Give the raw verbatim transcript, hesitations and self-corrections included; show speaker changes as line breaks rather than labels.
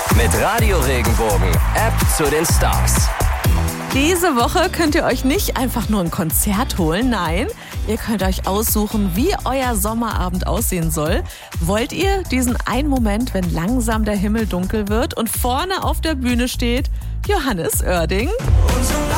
Mit Radio Regenbogen, App zu den Stars.
Diese Woche könnt ihr euch nicht einfach nur ein Konzert holen, nein, ihr könnt euch aussuchen, wie euer Sommerabend aussehen soll. Wollt ihr diesen einen Moment, wenn langsam der Himmel dunkel wird und vorne auf der Bühne steht Johannes Oerding?
Und so